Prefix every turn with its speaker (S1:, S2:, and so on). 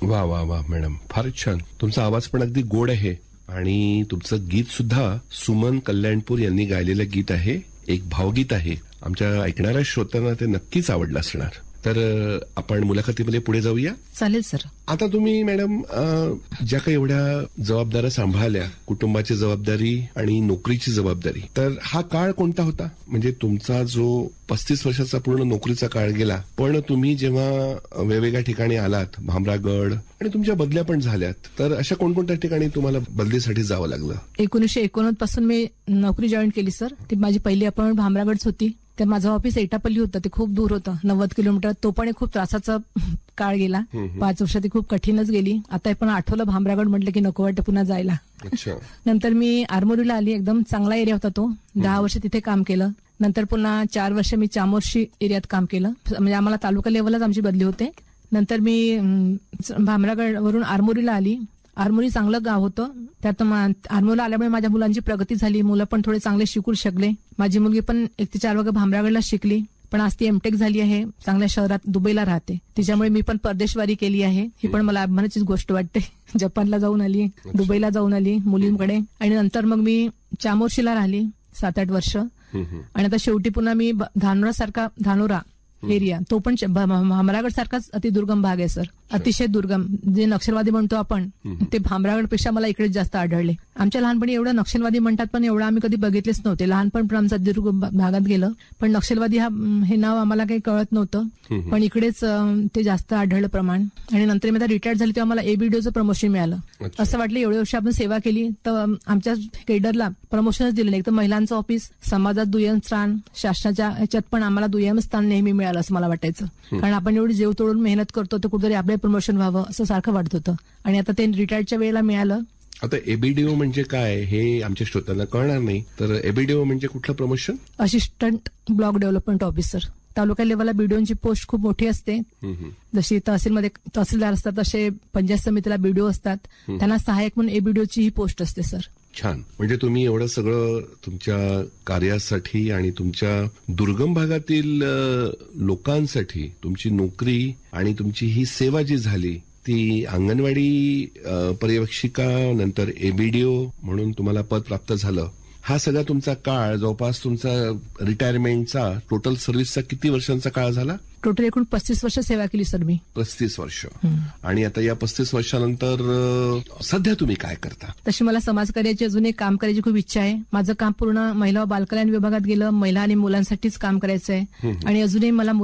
S1: वा वा वा मॅडम, फारच छान. तुमचा आवाज पण अगदी गोड आहे आणि तुमचं गीत सुद्धा सुमन कल्याणपूर यांनी गायलेलं गीत आहे. एक भावगीत आहे. आमच्या ऐकणाऱ्या श्रोत्यांना ते नक्कीच आवडलं असणार. तर आपण मुलाखतीमध्ये पुढे जाऊया.
S2: चालेल सर.
S1: आता तुम्ही मॅडम ज्या काही एवढ्या जबाबदाऱ्या सांभाळल्या, कुटुंबाची जबाबदारी आणि नोकरीची जबाबदारी, तर हा काळ कोणता होता? म्हणजे तुमचा जो 35 वर्षाचा पूर्ण नोकरीचा काळ गेला, पण तुम्ही जेव्हा वेगवेगळ्या ठिकाणी आलात, भामरागड, आणि तुमच्या बदल्या पण झाल्यात, तर अशा कोणकोणत्या ठिकाणी तुम्हाला बदलीसाठी जावं लागलं?
S2: 1989 पासून मी नोकरी जॉईन केली सर. ती माझी पहिली अपॉइंटमेंट भामरागडच होती. तर माझं ऑफिस एटापल्ली होतं. ते खूप दूर होतं, 90 किलोमीटर. तो पण एक खूप त्रासाचा काळ गेला. 5 वर्ष ती खूप कठीणच गेली. आता पण आठवलं भामरागड म्हटलं की नको वाटतं पुन्हा जायला. नंतर मी आरमोरीला आली. एकदम चांगला एरिया होता तो. 10 वर्ष तिथे काम केलं. नंतर पुन्हा 4 वर्ष मी चामोर्शी एरियात काम केलं. म्हणजे आम्हाला तालुका लेव्हलच आमची बदली होते. नंतर मी भामरागड वरून आरमोरीला आली. आरमोरी चांगलं गाव होतं. त्यात आरमोरीला आल्यामुळे माझ्या मुलांची प्रगती झाली. मुलं पण थोडे चांगले शिकू शकले. माझी मुलगी पण 1 ते 4 वर्ग भामरागडला शिकली. पण आज ती एमटेक झाली आहे. चांगल्या शहरात दुबईला राहते. तिच्यामुळे मी पण परदेशवारी केली आहे. ही पण मला अभिमानाचीच गोष्ट वाटते. जपानला जाऊन आली, दुबईला जाऊन आली मुलींकडे. आणि नंतर मग मी चामोर्शीला राहिली 7-8 वर्ष. आणि आता शेवटी पुन्हा मी धानोरा एरिया, तो पण भामरागड सारखाच अतिदुर्गम भाग आहे सर. अतिशय दुर्गम, जे नक्षलवादी म्हणतो आपण, ते भामरागडपेक्षा मला इकडे जास्त आढळले. आमच्या लहानपणी एवढं नक्षलवादी म्हणतात, पण एवढं आम्ही कधी बघितलेच नव्हते. लहानपण पण आमचं दुर्गम भागात गेलं, पण नक्षलवादी हे नाव आम्हाला काही कळत नव्हतं. पण इकडेच ते जास्त आढळलं प्रमाण. आणि नंतर मी आता रिटायर्ड झाली तेव्हा मला एबीडीओचं प्रमोशन मिळालं. असं वाटलं एवढे वर्ष आपण सेवा केली तर आमच्या केडरला प्रमोशनच दिलं नाही. तर महिलांचं ऑफिस, समाजात दुय्यम स्थान, शासनाच्या ह्याच्यात पण आम्हाला दुय्यम स्थान नेहमी मिळालं असं मला वाटायचं. कारण आपण एवढी जीव तोडून मेहनत करतो तर कुठेतरी आपले प्रमोशन व्हावं असं सारखं वाटत होतं. आणि आता ते रिटायर्डच्या वेळेला मिळालं.
S1: आता एबीडीओ म्हणजे काय हे आमच्या श्रोत्यांना कळणार नाही, तर एबीडीओ म्हणजे कुठलं promotion?
S2: Assistant block development officer. तालुका लेव्हलला बीडीओची पोस्ट खूप मोठी असते. जशी तहसीलमध्ये तहसीलदार असतात तसे पंचायत समितीला बीडीओ असतात. त्यांना सहाय्यक म्हणून एबीडीओची ही पोस्ट असते सर.
S1: छान. म्हणजे तुम्ही एवढं सगळं तुमच्या कार्यासाठी आणि तुमच्या दुर्गम भागातील लोकांसाठी तुमची नोकरी आणि तुमची ही सेवा जी झाली ती अंगणवाडी पर्यवेक्षिका, नंतर एबीडीओ म्हणून तुम्हाला पद प्राप्त झालं. हा सगळा तुमचा काळ जवळपास तुमचा रिटायरमेंटचा टोटल सर्व्हिसचा किती वर्षांचा काळ झाला?
S2: टोटल एकूण 35 वर्ष सेवा केली सर मी.
S1: 35 वर्ष. आणि आता या 35 वर्षानंतर सध्या तुम्ही काय करता?
S2: तशी मला समाजकार्याची अजून एक काम करायची खूप इच्छा आहे. माझं काम पूर्ण महिला व बालकल्याण विभागात गेलं. महिला आणि मुलांसाठीच काम करायचं आहे. आणि अजूनही मला